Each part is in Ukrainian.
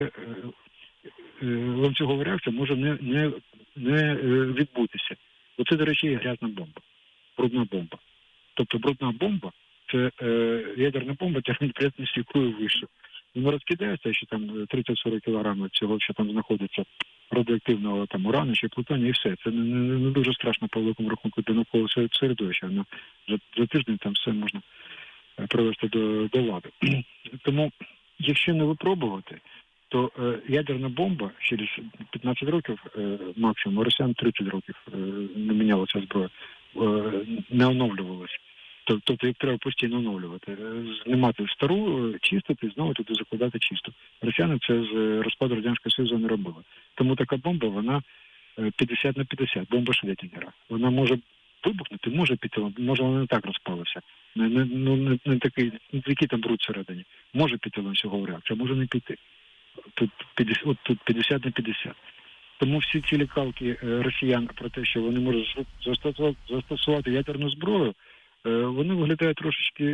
ланцюгова реакція може не відбутися. Оце, до речі, є грязна бомба, брудна бомба. Тобто брудна бомба – це ядерна бомба, термоядерністю якої вище. Вона розкидається, що там 30-40 кілограмів цього, що там знаходиться радіоактивного там урану чи плутонію, і все. Це не дуже страшно по великому рахунку для наукового середовища. За тиждень там все можна привести до ладу. Тому, якщо не випробувати, то ядерна бомба через 15 років максимум, росіян 30 років не мінялася зброя, не оновлювалася. Тобто їх треба постійно оновлювати. Знімати стару, чистити, знову туди закладати чисту. Росіяни це з розпаду Радянського Союзу не робили. Тому така бомба, вона 50 на 50, бомба Шреддінгера. Вона може вибухнути, може піти, може вона не так розпалася. Не такий там бруд всередині. Може піти ланцюгова реакція, може не піти. Тут 50 на 50. Тому всі ці лякалки росіян про те, що вони можуть застосувати ядерну зброю, вони виглядають трошечки,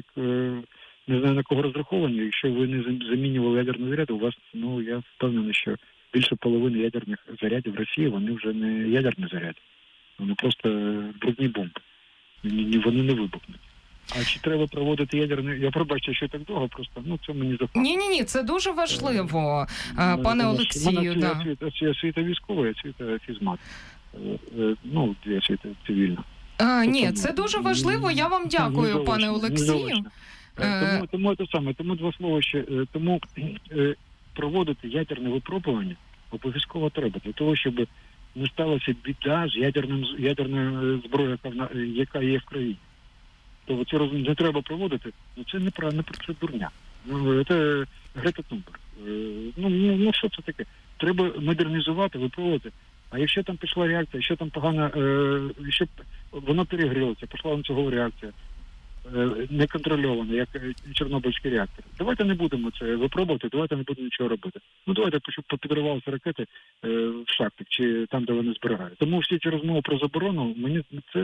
не знаю на кого розраховані. Якщо ви не замінювали ядерну заряд, у вас, я впевнений, що більше половини ядерних зарядів в Росії, вони вже не ядерні заряди. Вони просто брудні бомби. Вони не вибухнуть. А чи треба проводити ядерний... Я пробачте, що так довго, просто, це мені заходить. Ні, це дуже важливо, пане Олексію. Я освіта військова, я освіта фізмат. Я освіта цивільна. Ні, це дуже важливо. Я вам дякую, пане Олексію. Тому два слова ще. Тому проводити ядерне випробування обов'язково треба, для того, щоб не сталася біда з ядерною зброєю, яка є в країні. Тобто це не треба проводити, це неправильно, це дурня. Це Грета Тунберг. Що це таке? Треба модернізувати, випробувати. А якщо там пішла реакція, якщо там погано, якщо воно перегрілося, пішла ланцюгова реакція, неконтрольована, як Чорнобильський реактор. Давайте не будемо це випробувати, давайте не будемо нічого робити. Давайте, щоб попідривалися ракети в шахтах, чи там, де вони зберігають. Тому всі ці розмови про заборону, мені це,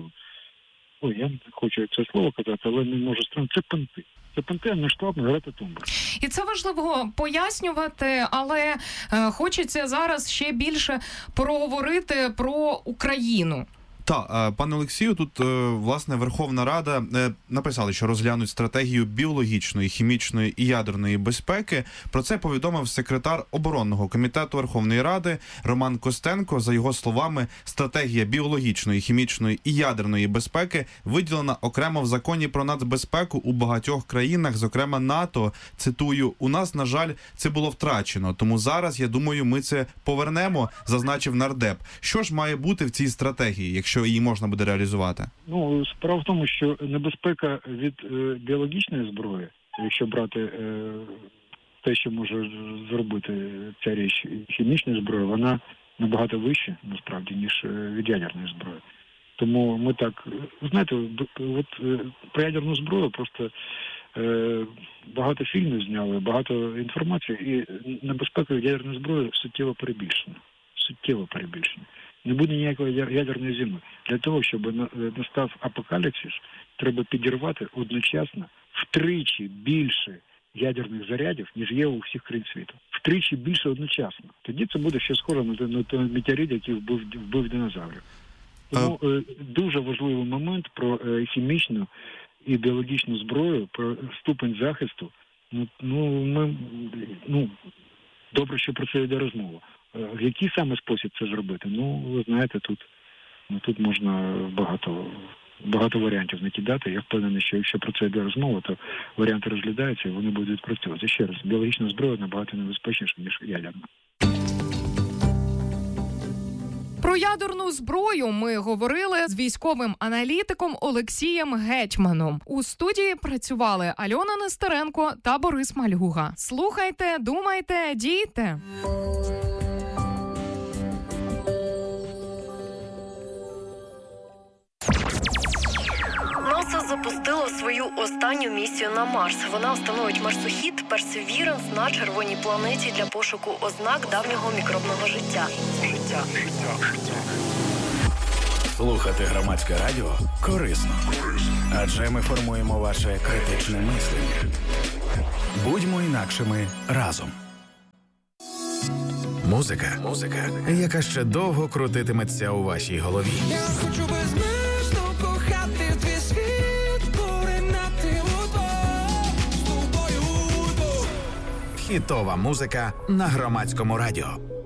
я не хочу це слово казати, але не можу стримати. Це понти. Це понти масштабно Грета Тунберг. І це важливо пояснювати, але хочеться зараз ще більше проговорити про Україну. Так, пане Олексію, тут, власне, Верховна Рада написали, що розглянуть стратегію біологічної, хімічної і ядерної безпеки. Про це повідомив секретар оборонного комітету Верховної Ради Роман Костенко. За його словами, стратегія біологічної, хімічної і ядерної безпеки виділена окремо в законі про нацбезпеку у багатьох країнах, зокрема НАТО. Цитую, «У нас, на жаль, це було втрачено, тому зараз, я думаю, ми це повернемо», зазначив нардеп. Що ж має бути в цій стратегії, якщо її можна буде реалізувати? Справа в тому, що небезпека від біологічної зброї, якщо брати те, що може зробити ця річ хімічної зброї, вона набагато вища, насправді, ніж від ядерної зброї. Тому ми так, знаєте, про ядерну зброю просто багато фільмів зняли, багато інформації, і небезпека від ядерної зброї суттєво перебільшена. Не буде ніякої ядерної зими. Для того, щоб настав апокаліпсис, треба підірвати одночасно втричі більше ядерних зарядів, ніж є у всіх країн світу. Втричі більше одночасно. Тоді це буде ще схоже на той метеорит, який вбив динозаврів. Тому дуже важливий момент про хімічну і біологічну зброю, про ступень захисту. Добре, що про це йде розмова. В який саме спосіб це зробити? Ви знаєте, тут можна багато варіантів накидати. Я впевнений, що якщо про це йде розмова, то варіанти розглядаються і вони будуть відпрацьовуватися. Ще раз, біологічна зброя набагато небезпечніша, ніж ядерна. Про ядерну зброю ми говорили з військовим аналітиком Олексієм Гетьманом. У студії працювали Альона Нестеренко та Борис Мальгуга. Слухайте, думайте, дійте! НАСА запустило свою останню місію на Марс. Вона встановить марсохід Perseverance на червоній планеті для пошуку ознак давнього мікробного життя. Слухати Громадське радіо корисно. Адже ми формуємо ваше критичне мислення. Будьмо інакшими разом. Музика, яка ще довго крутитиметься у вашій голові. Я хочу безмежно кохати в твій світ, поринати удвох, з тобою удвох. Хітова музика на Громадському радіо.